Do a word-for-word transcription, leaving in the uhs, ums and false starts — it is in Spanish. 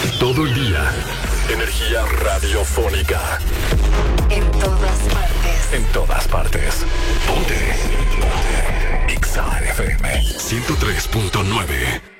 Todo el día. Energía radiofónica. En todas partes. En todas partes. Ponte. Ponte. X A F M ciento tres punto nueve.